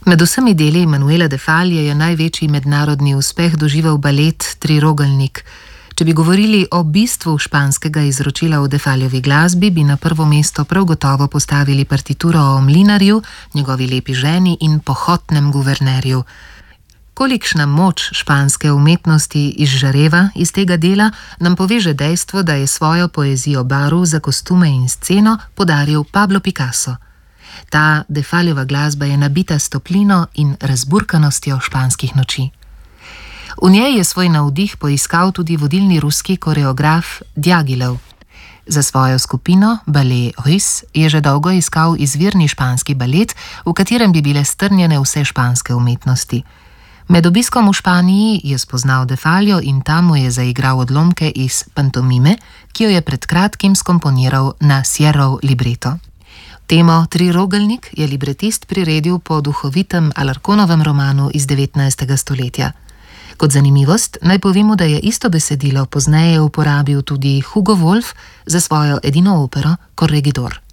Med vsemi deli Manuela de Falla je največji mednarodni uspeh doživel balet Trirogelnik. Če bi govorili o bistvu španskega izročila v de Fallovi glasbi, bi na prvo mesto prav gotovo postavili partituro o mlinarju, njegovi lepi ženi in pohotnem guvernerju. Kolikšna moč španske umetnosti izžareva iz tega dela, nam poveže dejstvo, da je svojo poezijo barv za kostume in sceno podaril Pablo Picasso. Ta de Fallova glasba je nabita s toplino in razburkanostjo španskih noči. V njej je svoj navdih poiskal tudi vodilni ruski koreograf Djagilov. Za svojo skupino Ballet Russe je že dolgo iskal izvirni španski balet, v katerem bi bile strnjene vse španske umetnosti. Med obiskom v Španiji je spoznal de Fallo in tam mu je zaigral odlomke iz pantomime, ki jo je pred kratkim skomponiral na Sierrov libreto. Temo Trirogelnik je libretist priredil po duhovitem Alarconovem romanu iz 19. stoletja. Kot zanimivost naj povemo, da je isto besedilo pozneje uporabil tudi Hugo Wolf za svojo edino opero Corregidor.